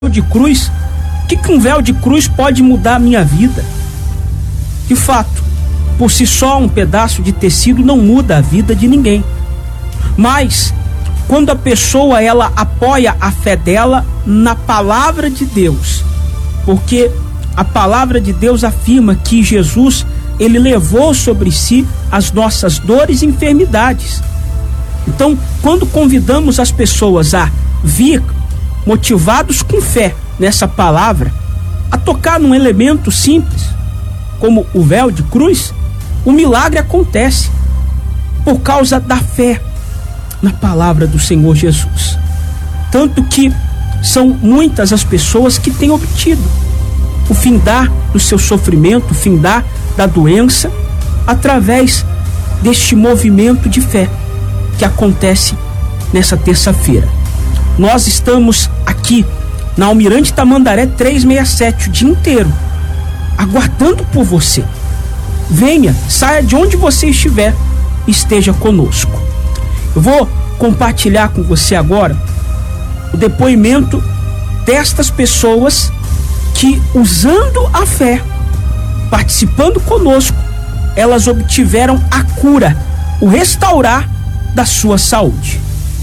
de cruz, o que um véu de cruz pode mudar a minha vida? De fato, por si só um pedaço de tecido não muda a vida de ninguém. Mas quando a pessoa ela apoia a fé dela na palavra de Deus, porque a palavra de Deus afirma que Jesus ele levou sobre si as nossas dores e enfermidades. Então, quando convidamos as pessoas a vir motivados com fé nessa palavra, a tocar num elemento simples, como o véu de cruz, o milagre acontece por causa da fé na palavra do Senhor Jesus. Tanto que são muitas as pessoas que têm obtido o findar do seu sofrimento, o findar da doença, através deste movimento de fé que acontece nessa terça-feira. Nós estamos aqui na Almirante Tamandaré 367 o dia inteiro, aguardando por você. Venha, saia de onde você estiver, esteja conosco. Eu vou compartilhar com você agora o depoimento destas pessoas que, usando a fé, participando conosco, elas obtiveram a cura, o restaurar da sua saúde.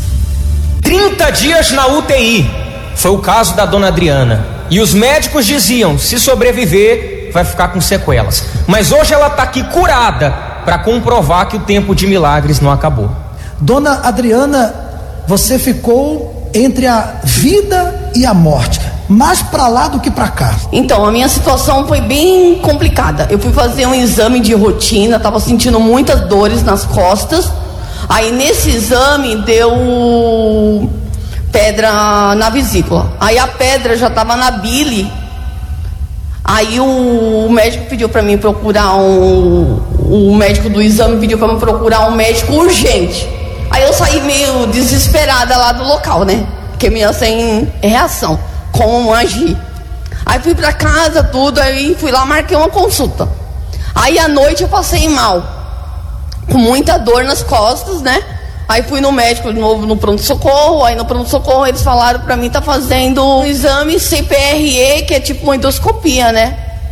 30 dias na UTI, foi o caso da dona Adriana. E os médicos diziam, se sobreviver, vai ficar com sequelas. Mas hoje ela está aqui curada, para comprovar que o tempo de milagres não acabou. Dona Adriana, você ficou entre a vida e a morte, mais para lá do que para cá. Então, a minha situação foi bem complicada. Eu fui fazer um exame de rotina, estava sentindo muitas dores nas costas. Aí nesse exame deu pedra na vesícula. Aí a pedra já estava na bile. Aí o médico pediu para mim procurar o médico do exame pediu para mim procurar um médico urgente. Aí eu saí meio desesperada lá do local, né? Porque meio sem reação, como agir. Aí fui para casa, tudo, aí fui lá, marquei uma consulta. Aí à noite eu passei mal, com muita dor nas costas, né? Aí fui no médico de novo, no pronto-socorro. Aí no pronto-socorro eles falaram pra mim, tá fazendo um exame CPRE, que é tipo uma endoscopia, né?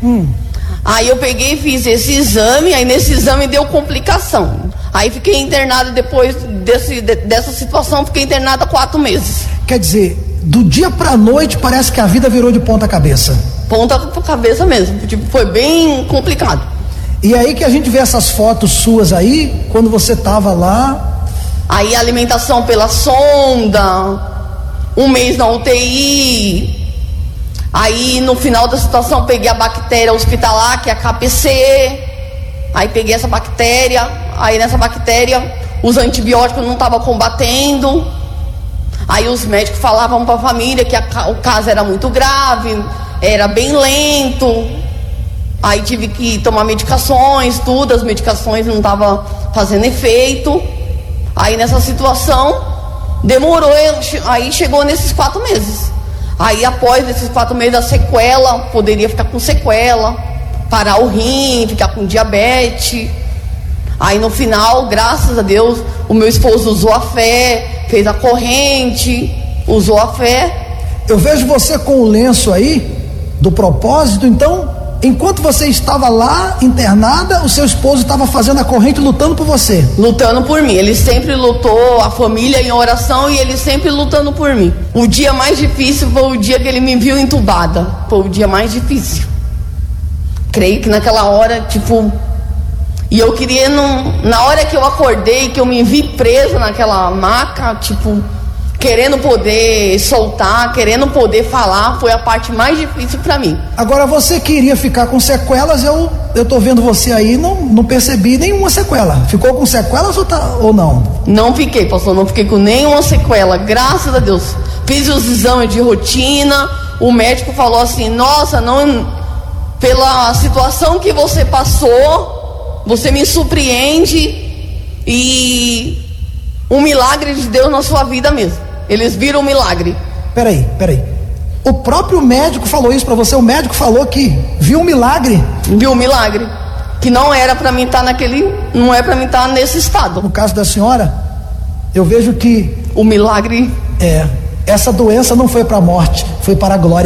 Aí eu peguei e fiz esse exame. Aí nesse exame deu complicação. Aí fiquei internada depois dessa situação, fiquei internada 4 meses. Quer dizer, do dia pra noite parece que a vida virou de ponta cabeça. Ponta cabeça mesmo, tipo, foi bem complicado. E aí que a gente vê essas fotos suas aí, quando você tava lá. Aí alimentação pela sonda, 1 mês na UTI. Aí no final da situação peguei a bactéria hospitalar, que é a KPC. Aí peguei essa bactéria. Aí nessa bactéria os antibióticos não estavam combatendo. Aí os médicos falavam para a família que o caso era muito grave, era bem lento. Aí tive que tomar medicações, tudo, as medicações não estavam fazendo efeito. Aí nessa situação, demorou, aí chegou nesses 4 meses. Aí após esses 4 meses, a sequela, poderia ficar com sequela, parar o rim, ficar com diabetes. Aí no final, graças a Deus, o meu esposo usou a fé, fez a corrente, usou a fé. Eu vejo você com o lenço aí, do propósito, então... Enquanto você estava lá internada, o seu esposo estava fazendo a corrente, lutando por você. Lutando por mim, ele sempre lutou, a família em oração, e ele sempre lutando por mim. O dia mais difícil foi o dia que ele me viu entubada. Foi o dia mais difícil. Creio que naquela hora, tipo... E eu queria, na hora que eu acordei, que eu me vi presa naquela maca, tipo... querendo poder soltar, querendo poder falar, foi a parte mais difícil para mim. Agora, você queria ficar com sequelas, eu tô vendo você aí, não percebi nenhuma sequela. Ficou com sequelas ou não? Não fiquei, pastor, não fiquei com nenhuma sequela, graças a Deus. Fiz os exames de rotina, o médico falou assim, nossa, não, pela situação que você passou, você me surpreende e um milagre de Deus na sua vida mesmo. Eles viram um milagre. Peraí. O próprio médico falou isso pra você? O médico falou que viu um milagre? Viu um milagre. Que não era pra mim estar não é pra mim estar nesse estado. No caso da senhora, eu vejo que... O milagre... essa doença não foi para a morte, foi para a glória